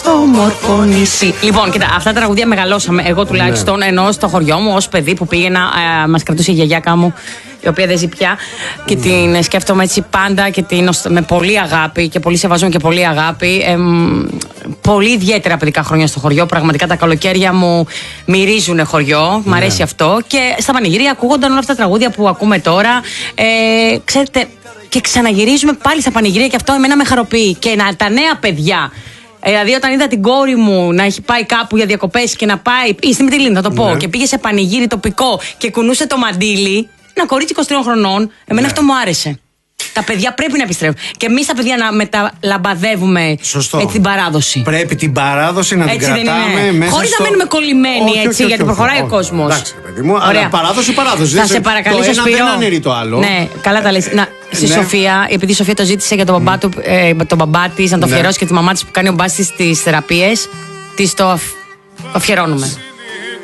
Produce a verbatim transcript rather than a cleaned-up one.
στο όμορφο νησί. Λοιπόν, κοίτα, αυτά τα τραγούδια μεγαλώσαμε. Εγώ τουλάχιστον, ναι. Ενώ στο χωριό μου, ως παιδί που πήγαινα, ε, μας κρατούσε η γιαγιάκα μου, η οποία δεν ζει πια, και την σκέφτομαι έτσι πάντα και την, με πολύ αγάπη και πολύ σεβασμό και πολύ αγάπη. Ε, πολύ ιδιαίτερα παιδικά χρόνια στο χωριό. Πραγματικά τα καλοκαίρια μου μυρίζουν χωριό. Ναι. Μ' αρέσει αυτό. Και στα πανηγύρια ακούγονταν όλα αυτά τα τραγούδια που ακούμε τώρα. Ε, ξέρετε, και ξαναγυρίζουμε πάλι στα πανηγύρια και αυτό εμένα με χαροποιεί. Και να, τα νέα παιδιά. Δηλαδή, όταν είδα την κόρη μου να έχει πάει κάπου για διακοπές και να πάει. Ή στη Μυτιλίνη, θα το πω. Ναι. Και πήγε σε πανηγύρι τοπικό και κουνούσε το μαντίλι. Ένα κορίτσι είκοσι τριών χρονών. Εμένα ναι. αυτό μου άρεσε. Τα παιδιά πρέπει να επιστρέφουν. Και εμείς τα παιδιά να μεταλαμπαδεύουμε έτσι την παράδοση. Πρέπει την παράδοση να την έτσι κρατάμε μέσα. Χωρίς στο... να μένουμε κολλημένοι όχι, έτσι, όχι, όχι, γιατί όχι, προχωράει όχι, ο κόσμος. Εντάξει, παιδί μου, αλλά παράδοση, παράδοση. Θα σε παρακαλήσω, Σπύρο. Το ένα δεν αναιρεί το άλλο. Ναι, καλά τα λες. Να, στη ναι. Σοφία, επειδή η Σοφία το ζήτησε για τον μπαμπά, του, ε, τον μπαμπά της, να το αφιερώσει ναι. και τη μαμά της που κάνει ο μπάς της τις θεραπείες, της το αφιερώνουμε.